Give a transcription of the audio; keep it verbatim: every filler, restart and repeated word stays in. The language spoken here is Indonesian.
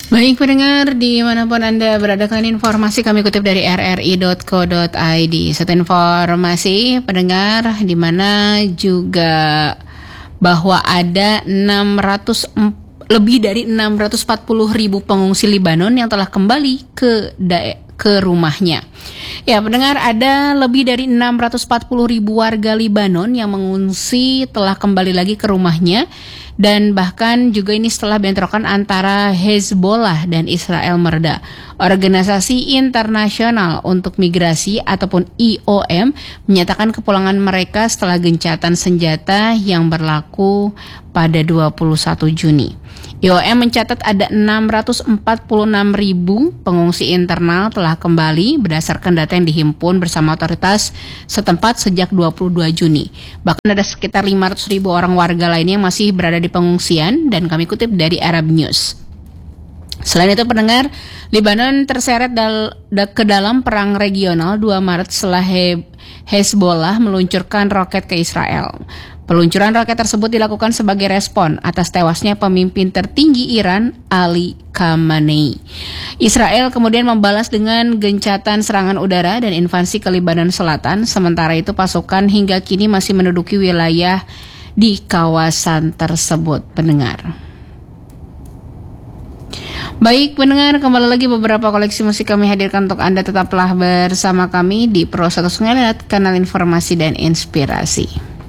Baik pendengar, dimanapun Anda berada, kalian informasi kami kutip dari r r i dot co dot i d. Satu informasi pendengar, di mana juga bahwa ada enam ratus lebih dari enam ratus empat puluh ribu pengungsi Libanon yang telah kembali ke daerah ke rumahnya. Ya, pendengar, ada lebih dari enam ratus empat puluh ribu warga Libanon yang mengungsi telah kembali lagi ke rumahnya, dan bahkan juga ini setelah bentrokan antara Hezbollah dan Israel mereda. Organisasi Internasional untuk Migrasi ataupun I O M menyatakan kepulangan mereka setelah gencatan senjata yang berlaku pada dua puluh satu Juni. I O M mencatat ada enam ratus empat puluh enam ribu pengungsi internal telah kembali berdasarkan data yang dihimpun bersama otoritas setempat sejak dua puluh dua Juni. Bahkan ada sekitar lima ratus ribu orang warga lainnya yang masih berada di pengungsian, dan kami kutip dari Arab News. Selain itu pendengar, Lebanon terseret dal- da- ke dalam perang regional dua Maret setelah He- Hezbollah meluncurkan roket ke Israel. Peluncuran roket tersebut dilakukan sebagai respon atas tewasnya pemimpin tertinggi Iran, Ali Khamenei. Israel kemudian membalas dengan gencatan serangan udara dan invasi ke Lebanon Selatan, sementara itu pasukan hingga kini masih menduduki wilayah di kawasan tersebut, pendengar. Baik pendengar, kembali lagi beberapa koleksi musik kami hadirkan untuk Anda. Tetaplah bersama kami di Pro satu Sungai Liat, kanal informasi dan inspirasi.